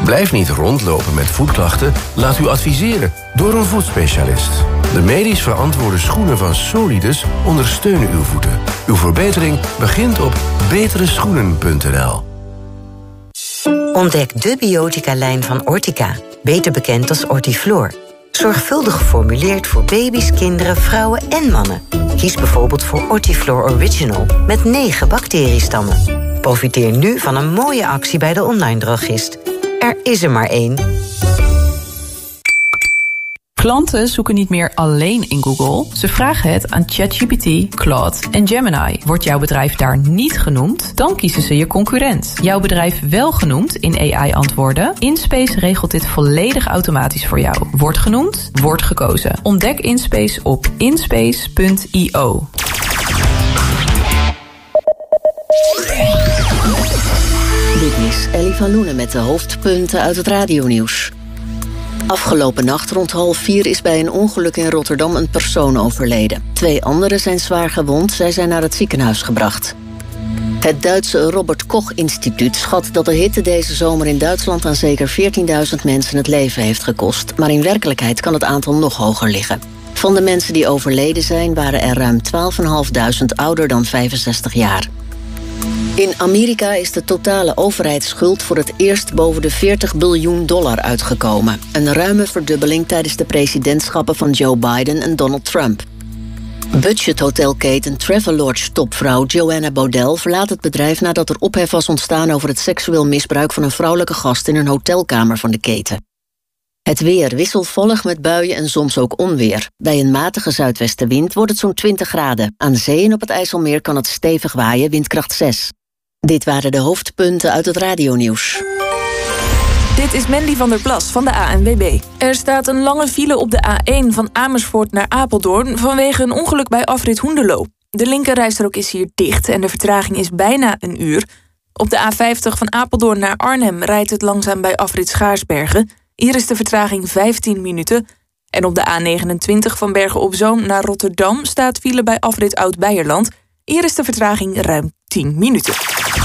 Blijf niet rondlopen met voetklachten. Laat u adviseren door een voetspecialist. De medisch verantwoorde schoenen van Solidus ondersteunen uw voeten. Uw verbetering begint op betereschoenen.nl. Ontdek de biotica-lijn van Ortica, beter bekend als Ortiflor. Zorgvuldig geformuleerd voor baby's, kinderen, vrouwen en mannen. Kies bijvoorbeeld voor Ortiflor Original met 9 bacteriestammen. Profiteer nu van een mooie actie bij de online drogist. Er is er maar één. Klanten zoeken niet meer alleen in Google. Ze vragen het aan ChatGPT, Claude en Gemini. Wordt jouw bedrijf daar niet genoemd, dan kiezen ze je concurrent. Jouw bedrijf wel genoemd in AI-antwoorden? InSpace regelt dit volledig automatisch voor jou. Wordt genoemd, wordt gekozen. Ontdek InSpace op inspace.io. Dit is Ellie van Loenen met de hoofdpunten uit het radionieuws. Afgelopen nacht rond 3:30 is bij een ongeluk in Rotterdam een persoon overleden. 2 anderen zijn zwaar gewond, zij zijn naar het ziekenhuis gebracht. Het Duitse Robert Koch-instituut schat dat de hitte deze zomer in Duitsland aan zeker 14.000 mensen het leven heeft gekost. Maar in werkelijkheid kan het aantal nog hoger liggen. Van de mensen die overleden zijn, waren er ruim 12.500 ouder dan 65 jaar. In Amerika is de totale overheidsschuld voor het eerst boven de $40 biljoen uitgekomen. Een ruime verdubbeling tijdens de presidentschappen van Joe Biden en Donald Trump. Budgethotelketen Travelodge-topvrouw Joanna Bodell verlaat het bedrijf nadat er ophef was ontstaan over het seksueel misbruik van een vrouwelijke gast in een hotelkamer van de keten. Het weer wisselvallig met buien en soms ook onweer. Bij een matige zuidwestenwind wordt het zo'n 20 graden. Aan zee en op het IJsselmeer kan het stevig waaien, windkracht 6. Dit waren de hoofdpunten uit het radionieuws. Dit is Mandy van der Plas van de ANWB. Er staat een lange file op de A1 van Amersfoort naar Apeldoorn vanwege een ongeluk bij afrit Hoenderloo. De linkerrijstrook is hier dicht en de vertraging is bijna een uur. Op de A50 van Apeldoorn naar Arnhem rijdt het langzaam bij afrit Schaarsbergen. Hier is de vertraging 15 minuten. En op de A29 van Bergen op Zoom naar Rotterdam staat file bij afrit Oud-Beierland. Hier is de vertraging ruim 10 minuten.